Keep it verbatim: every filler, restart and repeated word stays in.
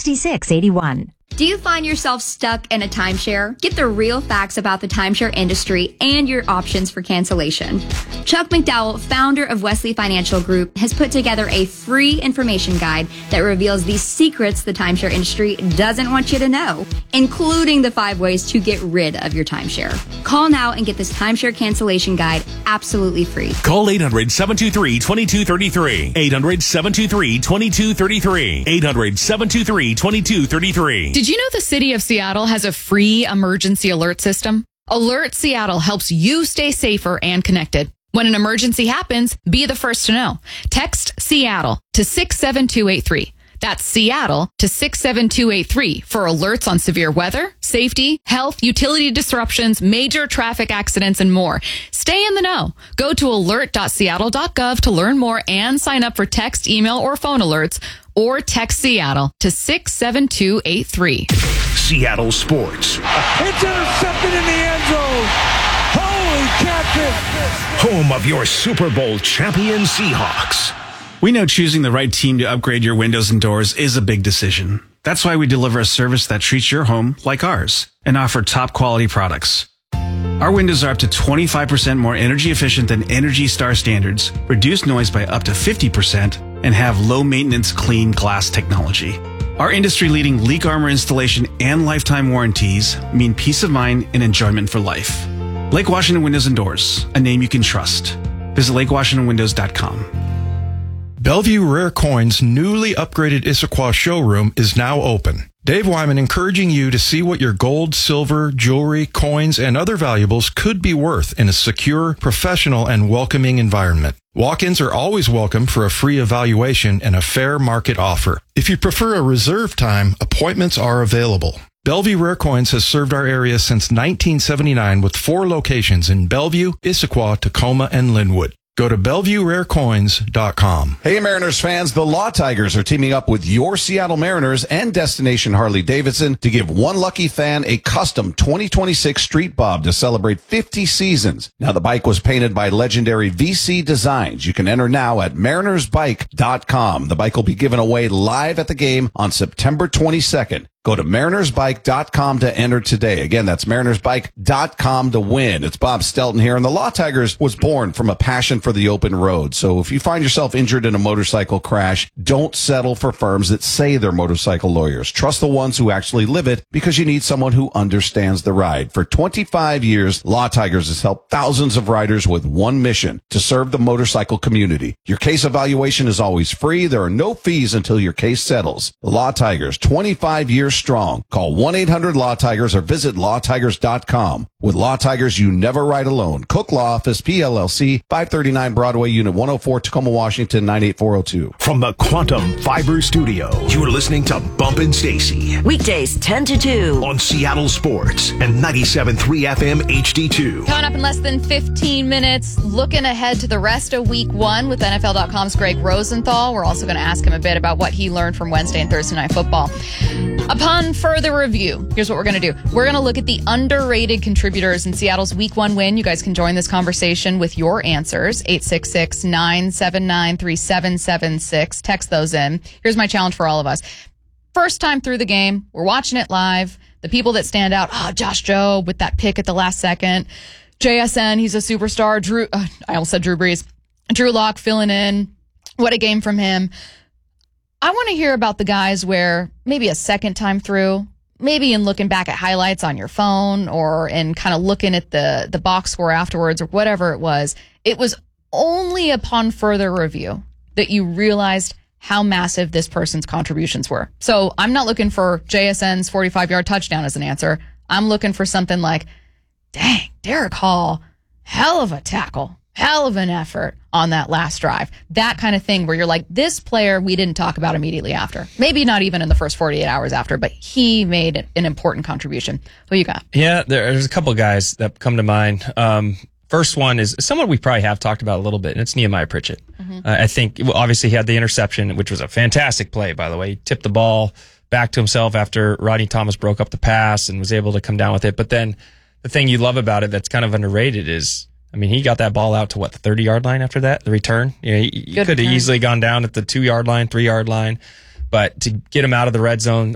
six eight one. Do you find yourself stuck in a timeshare? Get the real facts about the timeshare industry and your options for cancellation. Chuck McDowell, founder of Wesley Financial Group, has put together a free information guide that reveals the secrets the timeshare industry doesn't want you to know, including the five ways to get rid of your timeshare. Call now and get this timeshare cancellation guide absolutely free. Call eight hundred, seven two three, two two three three. eight hundred, seven two three, two two three three. eight hundred, seven two three, two two three three. Did you know the city of Seattle has a free emergency alert system? Alert Seattle helps you stay safer and connected. When an emergency happens, be the first to know. Text Seattle to six seven two eight three. That's Seattle to six seven two eight three for alerts on severe weather, safety, health, utility disruptions, major traffic accidents, and more. Stay in the know. Go to alert dot seattle dot gov to learn more and sign up for text, email, or phone alerts, or text Seattle to six seven two eight three. Seattle Sports. It's intercepted in the end zone. Holy catfish. Home of your Super Bowl champion Seahawks. We know choosing the right team to upgrade your windows and doors is a big decision. That's why we deliver a service that treats your home like ours and offer top quality products. Our windows are up to twenty-five percent more energy efficient than Energy Star standards, reduce noise by up to fifty percent, and have low maintenance clean glass technology. Our industry-leading leak armor installation and lifetime warranties mean peace of mind and enjoyment for life. Lake Washington Windows and Doors, a name you can trust. Visit lake washington windows dot com. Bellevue Rare Coins' newly upgraded Issaquah showroom is now open. Dave Wyman encouraging you to see what your gold, silver, jewelry, coins, and other valuables could be worth in a secure, professional, and welcoming environment. Walk-ins are always welcome for a free evaluation and a fair market offer. If you prefer a reserve time, appointments are available. Bellevue Rare Coins has served our area since nineteen seventy-nine with four locations in Bellevue, Issaquah, Tacoma, and Linwood. Go to bellevue rare coins dot com. Hey, Mariners fans, the Law Tigers are teaming up with your Seattle Mariners and Destination Harley-Davidson to give one lucky fan a custom twenty twenty-six Street Bob to celebrate fifty seasons. Now, the bike was painted by legendary V C Designs. You can enter now at mariners bike dot com. The bike will be given away live at the game on September twenty-second. Go to mariners bike dot com to enter today. Again, that's mariners bike dot com to win. It's Bob Stelton here, and the Law Tigers was born from a passion for the open road. So if you find yourself injured in a motorcycle crash, don't settle for firms that say they're motorcycle lawyers. Trust the ones who actually live it, because you need someone who understands the ride. For twenty-five years, Law Tigers has helped thousands of riders with one mission: to serve the motorcycle community. Your case evaluation is always free. There are no fees until your case settles. The Law Tigers, twenty-five years strong. Call one eight hundred law tigers or visit law tigers dot com. With Law Tigers, you never ride alone. Cook Law Office, P L L C, five thirty-nine Broadway, Unit one oh four, Tacoma, Washington, nine eight four oh two. From the Quantum Fiber Studio, you're listening to Bump and Stacy. Weekdays ten to two. On Seattle Sports and ninety-seven point three F M H D two. Coming up in less than fifteen minutes, looking ahead to the rest of week one with N F L dot com's Greg Rosenthal. We're also going to ask him a bit about what he learned from Wednesday and Thursday Night Football. Upon further review, here's what we're going to do. We're going to look at the underrated contributors in Seattle's week one win. You guys can join this conversation with your answers. eight six six, nine seven nine, three seven seven six. Text those in. Here's my challenge for all of us. First time through the game, we're watching it live. The people that stand out, oh, Josh Jobe with that pick at the last second. J S N, he's a superstar. Drew, uh, I almost said Drew Brees. Drew Lock filling in. What a game from him. I want to hear about the guys where maybe a second time through, maybe in looking back at highlights on your phone or in kind of looking at the, the box score afterwards or whatever it was, it was only upon further review that you realized how massive this person's contributions were. So I'm not looking for J S N's forty-five-yard touchdown as an answer. I'm looking for something like, dang, Derek Hall, hell of a tackle. Hell of an effort on that last drive. That kind of thing where you're like, this player we didn't talk about immediately after. Maybe not even in the first forty-eight hours after, but he made an important contribution. Who you got? Yeah, there's a couple guys that come to mind. Um, first one is someone we probably have talked about a little bit, and it's Nehemiah Pritchett. Mm-hmm. Uh, I think, well, obviously he had the interception, which was a fantastic play, by the way. He tipped the ball back to himself after Rodney Thomas broke up the pass and was able to come down with it. But then the thing you love about it that's kind of underrated is, I mean, he got that ball out to what, the thirty-yard line after that, the return? Yeah, he, he could have easily gone down at the two-yard line, three-yard line. But to get him out of the red zone